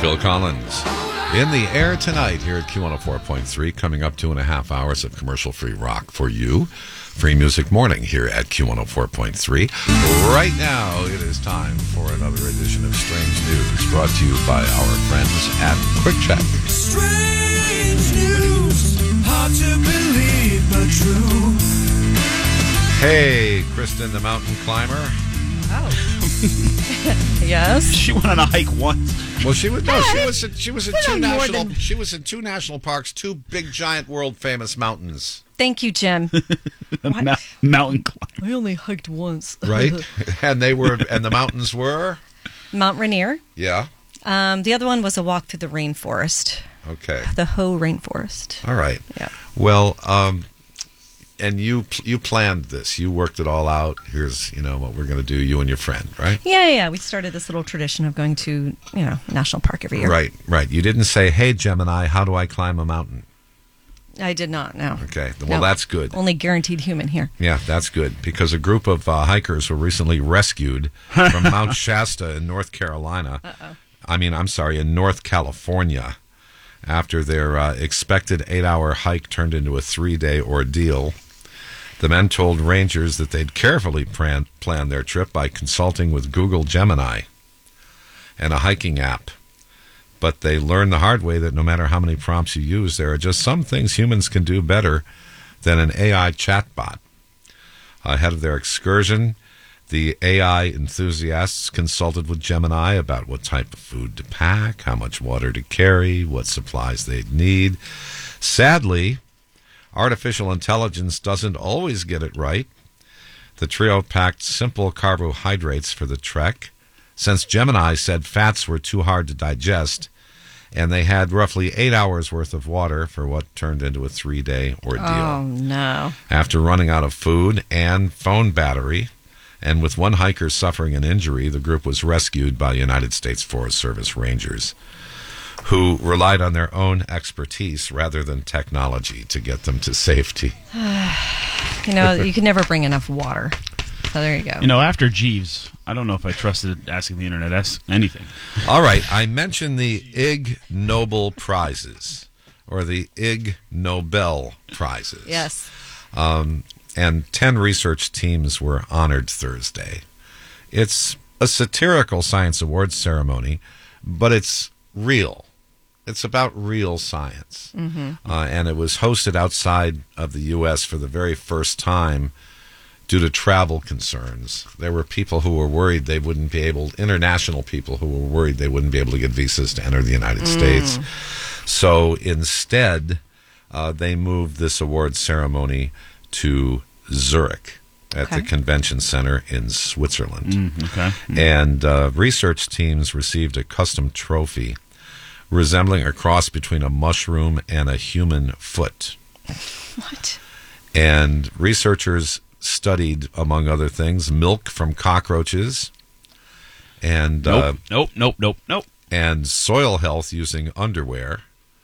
Phil Collins. In the air tonight here at Q104.3, coming up 2.5 hours of commercial-free rock for you. Free Music Morning here at Q104.3. Right now, it is time for another edition of Strange News, brought to you by our friends at Quick Check. Strange news, hard to believe but true. Hey, Kristen the mountain climber. Oh. Yes. She went on a hike once. Well, she was in two national parks, two big, giant, world famous mountains. Thank you, Jim. Mountain climber. I only hiked once. Right? And the mountains were? Mount Rainier. Yeah. The other one was a walk through the rainforest. Okay. The Hoh Rainforest. All right. Yeah. Well, and you planned this. You worked it all out. Here's, what we're going to do, you and your friend, right? Yeah. We started this little tradition of going to, national park every year. Right. You didn't say, hey, Gemini, how do I climb a mountain? I did not, no. Okay. Well, that's good. Only guaranteed human here. Yeah, that's good. Because a group of hikers were recently rescued from Mount Shasta in North Carolina. In North California, after their expected 8-hour hike turned into a 3-day ordeal. The men told rangers that they'd carefully planned their trip by consulting with Google Gemini and a hiking app. But they learned the hard way that no matter how many prompts you use, there are just some things humans can do better than an AI chatbot. Ahead of their excursion, the AI enthusiasts consulted with Gemini about what type of food to pack, how much water to carry, what supplies they'd need. Sadly, artificial intelligence doesn't always get it right. The trio packed simple carbohydrates for the trek, since Gemini said fats were too hard to digest, and they had roughly 8 hours worth of water for what turned into a 3-day ordeal. Oh, no. After running out of food and phone battery, and with one hiker suffering an injury, the group was rescued by United States Forest Service rangers, who relied on their own expertise rather than technology to get them to safety. You can never bring enough water. So there you go. After Jeeves, I don't know if I trusted asking the internet anything. All right, I mentioned the Ig Nobel Prizes, or the Ig Nobel Prizes. Yes. And 10 research teams were honored Thursday. It's a satirical science awards ceremony, but it's real. It's about real science. Mm-hmm. And it was hosted outside of the U.S. for the very first time due to travel concerns. There were people who were worried they wouldn't be able, international people who were worried they wouldn't be able to get visas to enter the United States. So instead, they moved this award ceremony to Zurich at the convention center in Switzerland. And research teams received a custom trophy resembling a cross between a mushroom and a human foot. What? And researchers studied, among other things, milk from cockroaches and Nope. and soil health using underwear.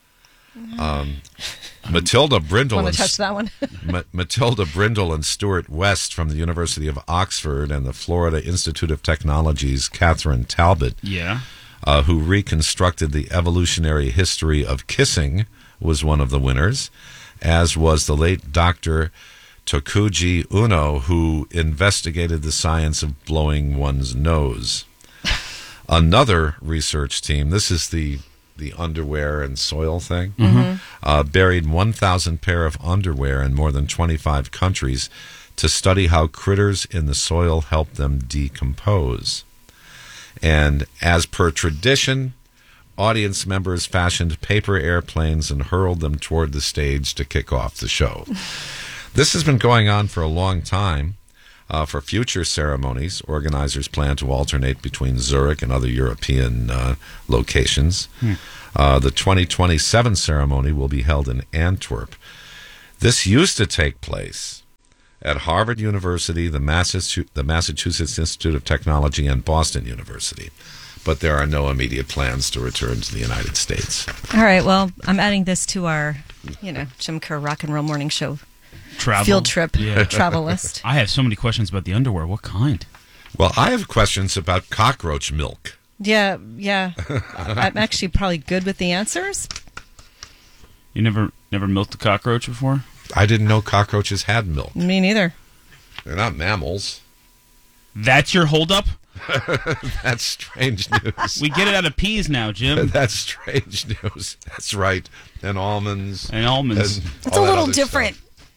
Matilda Brindle. Want to touch that one? Matilda Brindle and Stuart West from the University of Oxford and the Florida Institute of Technology's Catherine Talbot, who reconstructed the evolutionary history of kissing, was one of the winners, as was the late Dr. Tokuji Uno, who investigated the science of blowing one's nose. Another research team, this is the underwear and soil thing, buried 1,000 pair of underwear in more than 25 countries to study how critters in the soil help them decompose. And as per tradition, audience members fashioned paper airplanes and hurled them toward the stage to kick off the show. This has been going on for a long time. For future ceremonies, organizers plan to alternate between Zurich and other European locations. The 2027 ceremony will be held in Antwerp. This used to take place at Harvard University, the Massachusetts Institute of Technology, and Boston University. But there are no immediate plans to return to the United States. All right, well, I'm adding this to our, Jim Kerr Rock and Roll Morning Show field trip travel list. I have so many questions about the underwear. What kind? Well, I have questions about cockroach milk. Yeah. I'm actually probably good with the answers. You never milked a cockroach before? I didn't know cockroaches had milk. Me neither. They're not mammals. That's your holdup? That's strange news. We get it out of peas now, Jim. That's strange news. That's right. And almonds. It's a little different.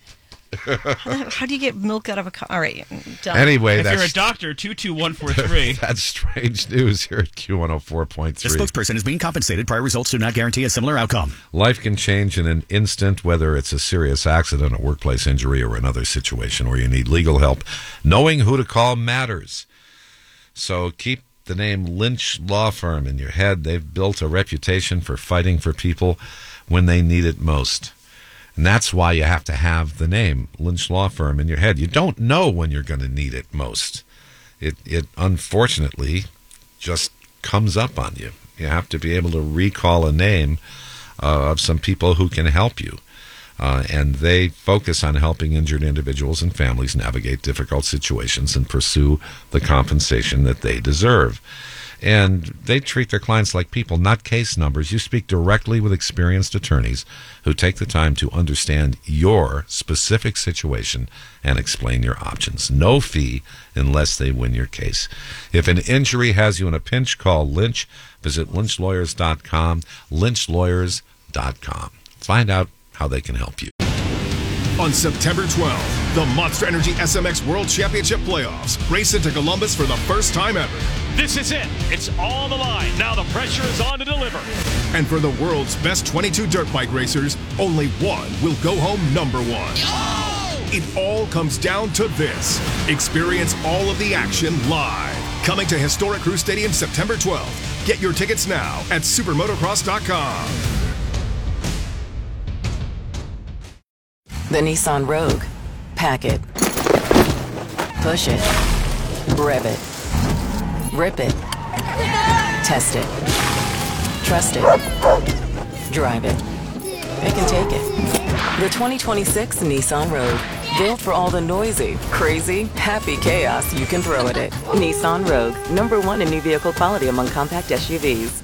How do you get milk out of a All right, done. Anyway, if you're a doctor, 22143. That's strange news here at Q104.3. The spokesperson is being compensated. Prior results do not guarantee a similar outcome. Life can change in an instant, whether it's a serious accident, a workplace injury, or another situation where you need legal help. Knowing who to call matters. So keep the name Lynch Law Firm in your head. They've built a reputation for fighting for people when they need it most. And that's why you have to have the name Lynch Law Firm in your head. You don't know when you're going to need it most. It unfortunately just comes up on you. You have to be able to recall a name of some people who can help you. And they focus on helping injured individuals and families navigate difficult situations and pursue the compensation that they deserve. And they treat their clients like people, not case numbers. You speak directly with experienced attorneys who take the time to understand your specific situation and explain your options. No fee unless they win your case. If an injury has you in a pinch, call Lynch. Visit lynchlawyers.com, lynchlawyers.com. Find out how they can help you. On September 12th, the Monster Energy SMX World Championship Playoffs race into Columbus for the first time ever. This is it. It's all the line. Now the pressure is on to deliver. And for the world's best 22 dirt bike racers, only one will go home number one. Oh! It all comes down to this. Experience all of the action live. Coming to Historic Crew Stadium September 12th. Get your tickets now at supermotocross.com. The Nissan Rogue. Pack it. Push it. Rev it. Rip it. Test it. Trust it. Drive it. It can take it. The 2026 Nissan Rogue. Built for all the noisy, crazy, happy chaos you can throw at it. Nissan Rogue. #1 in new vehicle quality among compact SUVs.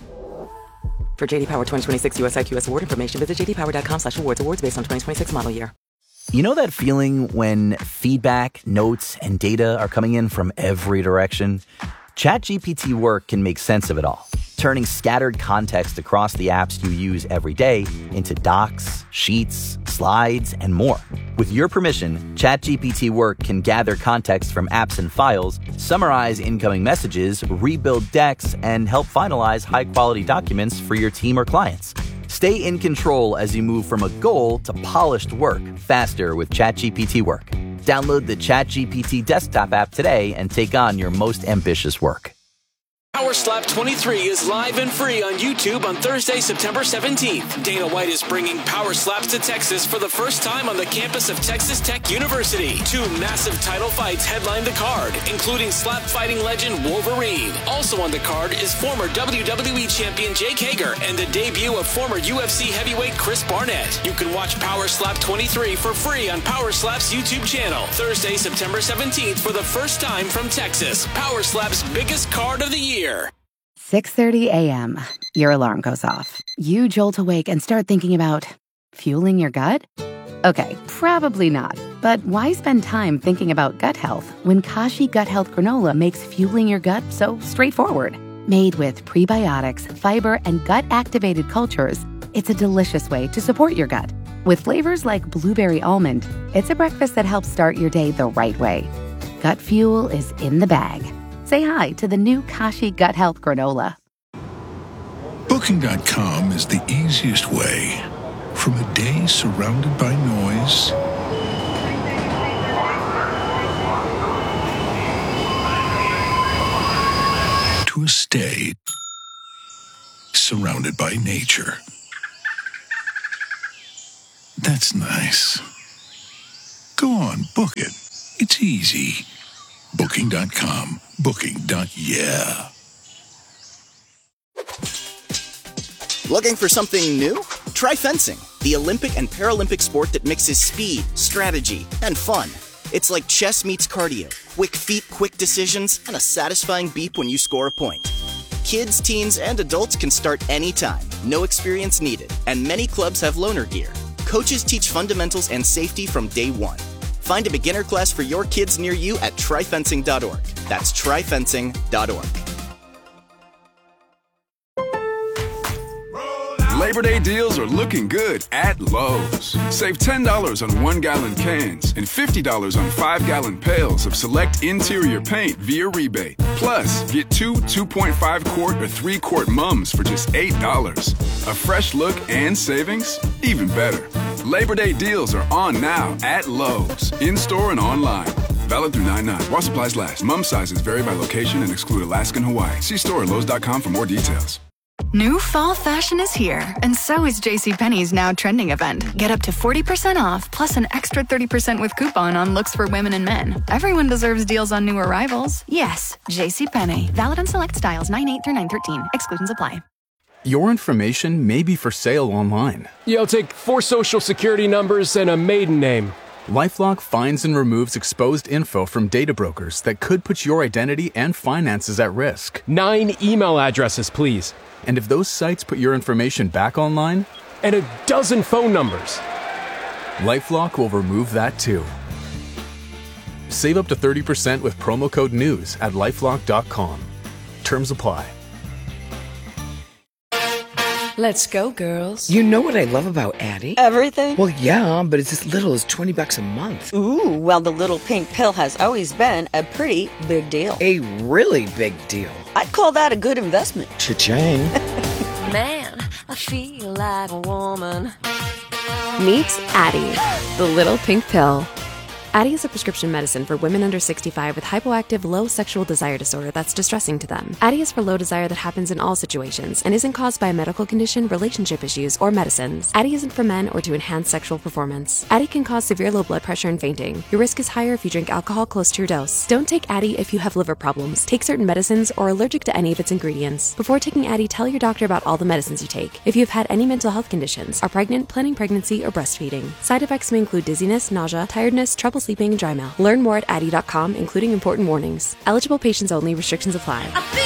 For JD Power 2026 US IQS award information, visit jdpower.com/awards. Awards based on 2026 model year. You know that feeling when feedback, notes, and data are coming in from every direction? ChatGPT Work can make sense of it all, turning scattered context across the apps you use every day into docs, sheets, slides, and more. With your permission, ChatGPT Work can gather context from apps and files, summarize incoming messages, rebuild decks, and help finalize high-quality documents for your team or clients. Stay in control as you move from a goal to polished work faster with ChatGPT Work. Download the ChatGPT desktop app today and take on your most ambitious work. Power Slap 23 is live and free on YouTube on Thursday, September 17th. Dana White is bringing Power Slaps to Texas for the first time on the campus of Texas Tech University. 2 massive title fights headline the card, including slap fighting legend Wolverine. Also on the card is former WWE champion Jake Hager and the debut of former UFC heavyweight Chris Barnett. You can watch Power Slap 23 for free on Power Slap's YouTube channel. Thursday, September 17th for the first time from Texas. Power Slap's biggest card of the year. 6:30 a.m. Your alarm goes off. You jolt awake and start thinking about fueling your gut? Okay, probably not. But why spend time thinking about gut health when Kashi Gut Health Granola makes fueling your gut so straightforward? Made with prebiotics, fiber, and gut-activated cultures, it's a delicious way to support your gut. With flavors like blueberry almond, it's a breakfast that helps start your day the right way. Gut fuel is in the bag. Say hi to the new Kashi Gut Health Granola. Booking.com is the easiest way. From a day surrounded by noise to a stay surrounded by nature. That's nice. Go on, book it. It's easy. Booking.com. Booking.yeah. Looking for something new? Try fencing, the Olympic and Paralympic sport that mixes speed, strategy, and fun. It's like chess meets cardio. Quick feet, quick decisions, and a satisfying beep when you score a point. Kids, teens, and adults can start anytime. No experience needed. And many clubs have loaner gear. Coaches teach fundamentals and safety from day one. Find a beginner class for your kids near you at tryfencing.org. That's tryfencing.org. Labor Day deals are looking good at Lowe's. Save $10 on 1-gallon cans and $50 on 5-gallon pails of select interior paint via rebate. Plus, get 2 2.5-quart or 3-quart mums for just $8. A fresh look and savings? Even better. Labor Day deals are on now at Lowe's, in-store and online. Valid through 9/9. While supplies last. Mum sizes vary by location and exclude Alaska and Hawaii. See store at Lowe's.com for more details. New fall fashion is here, and so is JCPenney's Now Trending event. Get up to 40% off, plus an extra 30% with coupon on looks for women and men. Everyone deserves deals on new arrivals. Yes, JCPenney. Valid on select styles 9/8 through 9/13. Exclusions apply. Your information may be for sale online. Yo, take 4 social security numbers and a maiden name. LifeLock finds and removes exposed info from data brokers that could put your identity and finances at risk. 9 email addresses, please. And if those sites put your information back online? And a dozen phone numbers. LifeLock will remove that too. Save up to 30% with promo code NEWS at LifeLock.com. Terms apply. Let's go, girls. You know what I love about Addie? Everything? Well, yeah, but it's as little as $20 a month. Ooh, well, the little pink pill has always been a pretty big deal. A really big deal. I'd call that a good investment. Cha-ching. Man, I feel like a woman. Meet Addie, the little pink pill. Addie is a prescription medicine for women under 65 with hypoactive low sexual desire disorder that's distressing to them. Addie is for low desire that happens in all situations and isn't caused by a medical condition, relationship issues, or medicines. Addie isn't for men or to enhance sexual performance. Addie can cause severe low blood pressure and fainting. Your risk is higher if you drink alcohol close to your dose. Don't take Addie if you have liver problems, take certain medicines, or are allergic to any of its ingredients. Before taking Addie, tell your doctor about all the medicines you take. If you have had any mental health conditions, are pregnant, planning pregnancy, or breastfeeding. Side effects may include dizziness, nausea, tiredness, trouble sleeping, and dry mouth. Learn more at Addie.com, including important warnings. Eligible patients only. Restrictions apply.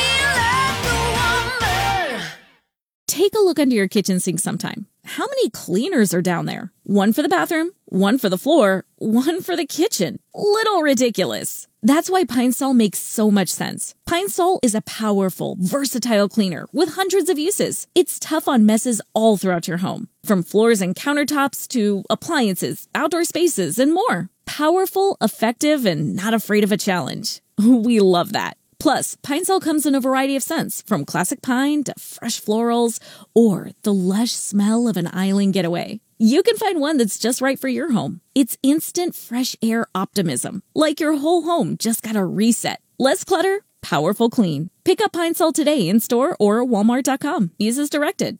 Take a look under your kitchen sink sometime. How many cleaners are down there? One for the bathroom, one for the floor, one for the kitchen. Little ridiculous. That's why Pine Sol makes so much sense. Pine Sol is a powerful, versatile cleaner with hundreds of uses. It's tough on messes all throughout your home, from floors and countertops to appliances, outdoor spaces, and more. Powerful, effective, and not afraid of a challenge. We love that. Plus, Pine Sol comes in a variety of scents, from classic pine to fresh florals, or the lush smell of an island getaway. You can find one that's just right for your home. It's instant fresh air optimism, like your whole home just got a reset. Less clutter, powerful clean. Pick up Pine Sol today in store or Walmart.com. Use as directed.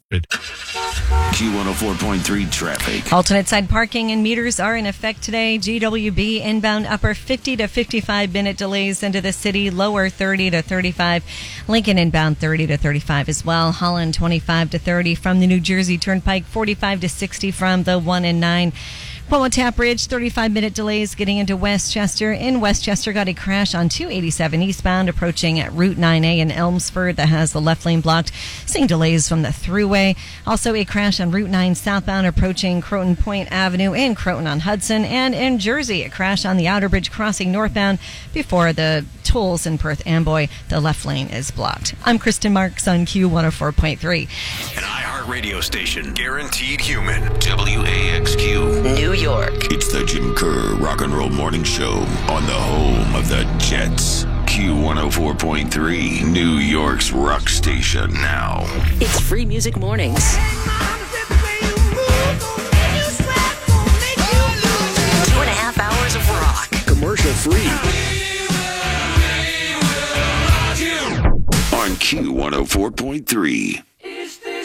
Q104.3 traffic. Alternate side parking and meters are in effect today. GWB inbound upper 50 to 55 minute delays into the city, lower 30 to 35. Lincoln inbound 30 to 35 as well. Holland 25 to 30 from the New Jersey Turnpike, 45 to 60 from the 1 and 9. Pomo Tap Ridge, 35-minute delays getting into Westchester. In Westchester, got a crash on 287 eastbound approaching at Route 9A in Elmsford that has the left lane blocked. Seeing delays from the thruway. Also a crash on Route 9 southbound approaching Croton Point Avenue in Croton on Hudson. And in Jersey, a crash on the Outer Bridge crossing northbound before the tolls in Perth Amboy. The left lane is blocked. I'm Kristen Marks on Q104.3. An iHeart radio station. Guaranteed human. WAXQ. New York. It's the Jim Kerr Rock and Roll Morning Show on the home of the Jets. Q104.3, New York's rock station now. It's Free Music Mornings. 2.5 hours of rock. Commercial free. On Q104.3.